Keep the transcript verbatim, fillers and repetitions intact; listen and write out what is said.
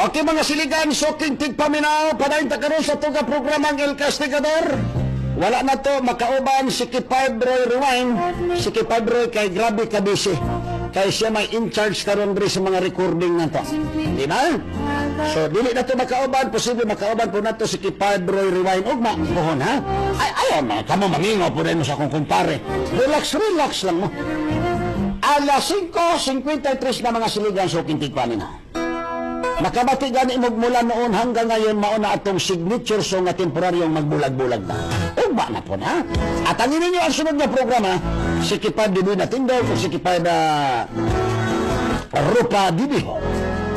Okay mga siligan, suking tigpaminaw, padayon ta karon sa tuga programang El Castigador. Wala na to, makauban si Kipay Broy Rewind. Si Kipay Broy kay grabe kabisi. Kay siya may in-charge karon diri sa mga recording na to. Di ba? So, dili na to makauban, posible makauban po na to si Kipay Broy Rewind. Ugma, buhon ha? Ay, ayaw na, kamo mamingaw po rin mo sa akong kumpare. Relax, relax lang mo. Alas singko fifty-three na mga siligan, suking tigpaminaw. Nakabati gani mula noon hanggang ngayon mauna atong signature song nga temporaryong magbulag-bulag na. Ugba na po na. At ang ninyo ang sunod na programa, si Kipad Dibi na Tindog o si Kipad uh, Rupa Dibi.